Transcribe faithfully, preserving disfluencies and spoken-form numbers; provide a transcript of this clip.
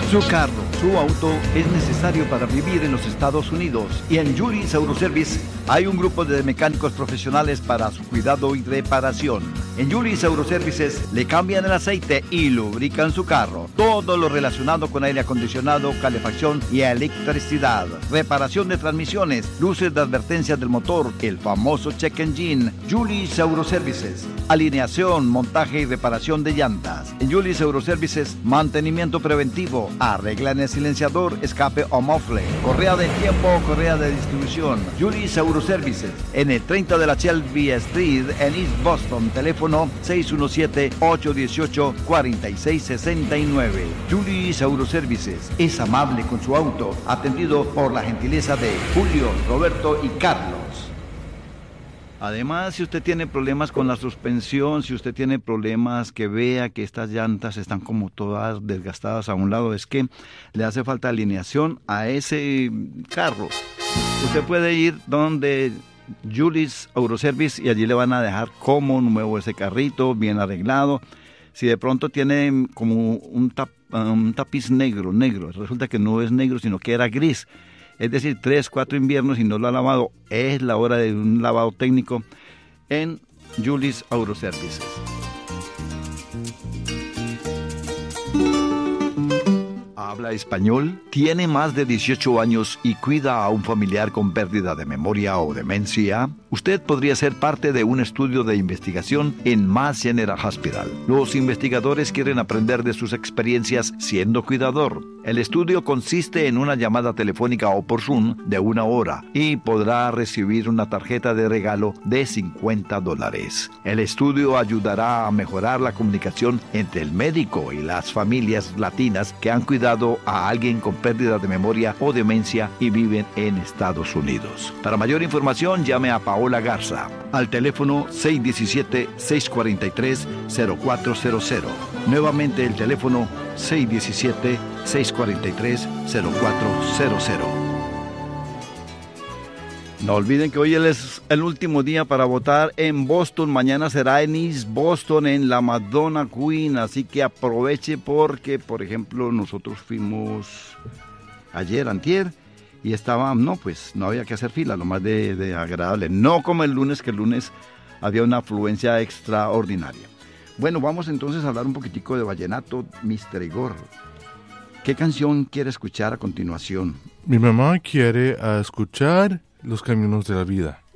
Su carro, su auto es necesario para vivir en los Estados Unidos y en Julis Autoservice hay un grupo de mecánicos profesionales para su cuidado y reparación. En Julis Autoservices le cambian el aceite y lubrican su carro. Todo lo relacionado con aire acondicionado, calefacción y electricidad. Reparación de transmisiones, luces de advertencia del motor, el famoso check engine. Julis Autoservices. Alineación, montaje y reparación de llantas. En Julis Autoservices, mantenimiento preventivo. Arreglan el silenciador, escape o mofle. Correa de tiempo o correa de distribución. Julis Autoservices. En el treinta de la Shelby Street en East Boston. Teléfono seis uno siete, ocho uno ocho, cuatro seis seis nueve. Julis Autoservices. Es amable con su auto. Atendido por la gentileza de Julio, Roberto y Carlos. Además, si usted tiene problemas con la suspensión, si usted tiene problemas que vea que estas llantas están como todas desgastadas a un lado, es que le hace falta alineación a ese carro. Usted puede ir donde Julis Autoservice y allí le van a dejar como nuevo ese carrito, bien arreglado. Si de pronto tiene como un, tap, un tapiz negro, negro, resulta que no es negro, sino que era gris. Es decir, tres, cuatro inviernos y no lo ha lavado, es la hora de un lavado técnico en Julis Autoservices. ¿Habla español? ¿Tiene más de dieciocho años y cuida a un familiar con pérdida de memoria o demencia? Usted podría ser parte de un estudio de investigación en Mass General Hospital. Los investigadores quieren aprender de sus experiencias siendo cuidador. El estudio consiste en una llamada telefónica o por Zoom de una hora y podrá recibir una tarjeta de regalo de cincuenta dólares. El estudio ayudará a mejorar la comunicación entre el médico y las familias latinas que han cuidado a alguien con pérdida de memoria o demencia y viven en Estados Unidos. Para mayor información, llame a Paola Garza al teléfono seis uno siete, seis cuatro tres, cero cuatro cero cero. Nuevamente el teléfono seis uno siete, seis cuatro tres, cero cuatro cero cero. No olviden que hoy es el último día para votar en Boston. Mañana será en East Boston, en la Madonna Queen. Así que aproveche porque, por ejemplo, nosotros fuimos ayer, antier, y estaba, no, pues no había que hacer fila, lo más de, de agradable. No como el lunes, que el lunes había una afluencia extraordinaria. Bueno, vamos entonces a hablar un poquitico de vallenato, mister Igor. ¿Qué canción quiere escuchar a continuación? Mi mamá quiere uh, escuchar Los Caminos de la Vida.